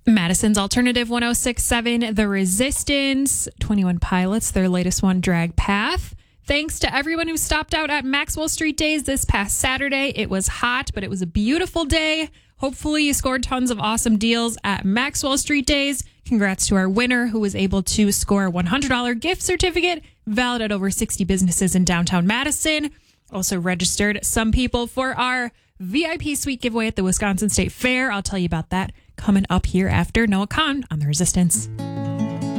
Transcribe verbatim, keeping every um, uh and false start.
Madison's Alternative one oh six point seven, The Resistance, twenty-one Pilots, their latest one, Drag Path. Thanks to everyone who stopped out at Maxwell Street Days this past Saturday. It was hot, but it was a beautiful day. Hopefully you scored tons of awesome deals at Maxwell Street Days. Congrats to our winner who was able to score a one hundred dollars gift certificate valid at over sixty businesses in downtown Madison. Also registered some people for our V I P suite giveaway at the Wisconsin State Fair. I'll tell you about that coming up here after Noah Kahn on The Resistance.